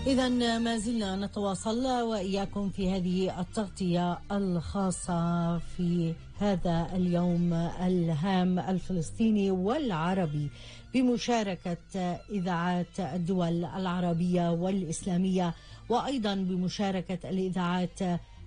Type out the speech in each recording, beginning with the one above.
إذن ما زلنا نتواصل وإياكم في هذه التغطية الخاصة في هذا اليوم الهام الفلسطيني والعربي بمشاركة إذاعات الدول العربية والإسلامية، وأيضا بمشاركة الإذاعات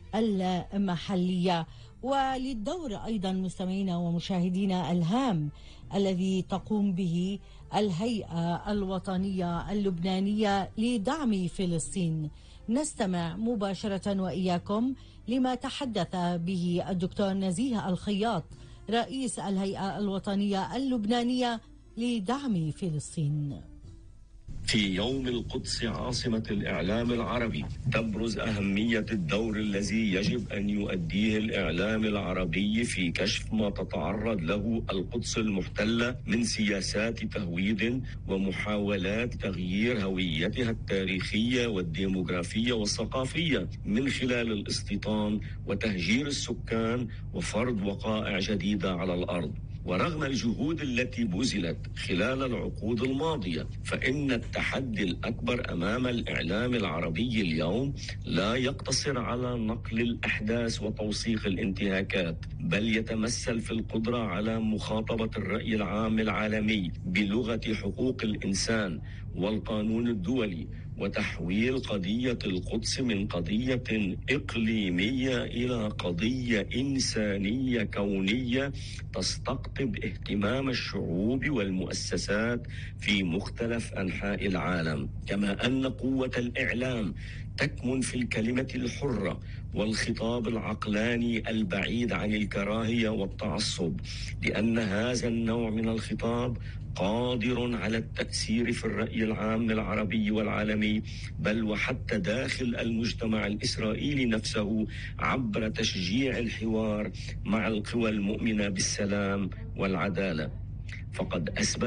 المحلية، وللدور أيضا مستمعينا ومشاهدينا الهام الذي تقوم به الهيئة الوطنية اللبنانية لدعم فلسطين. نستمع مباشرة وإياكم لما تحدث به الدكتور نزيه الخياط رئيس الهيئة الوطنية اللبنانية لدعم فلسطين. في يوم القدس عاصمة الإعلام العربي تبرز أهمية الدور الذي يجب أن يؤديه الإعلام العربي في كشف ما تتعرض له القدس المحتلة من سياسات تهويد ومحاولات تغيير هويتها التاريخية والديموغرافية والثقافية من خلال الاستيطان وتهجير السكان وفرض وقائع جديدة على الأرض. ورغم الجهود التي بذلت خلال العقود الماضية، فإن التحدي الأكبر أمام الإعلام العربي اليوم لا يقتصر على نقل الأحداث وتوثيق الانتهاكات، بل يتمثل في القدرة على مخاطبة الرأي العام العالمي بلغة حقوق الإنسان والقانون الدولي، وتحويل قضية القدس من قضية إقليمية إلى قضية إنسانية كونية تستقطب اهتمام الشعوب والمؤسسات في مختلف أنحاء العالم. كما أن قوة الإعلام تكمن في الكلمة الحرة والخطاب العقلاني البعيد عن الكراهية والتعصب، لأن هذا النوع من الخطاب قادر على التأثير في الرأي العام العربي والعالمي، بل وحتى داخل المجتمع الإسرائيلي نفسه، عبر تشجيع الحوار مع القوى المؤمنة بالسلام والعدالة. فقد أثبت